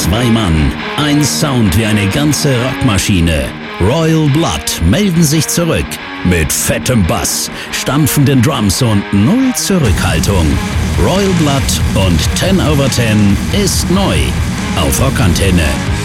2 Mann, ein Sound wie eine ganze Rockmaschine. Royal Blood melden sich zurück mit fettem Bass, stampfenden Drums und null Zurückhaltung. Royal Blood und 10 over 10 ist neu auf Rockantenne.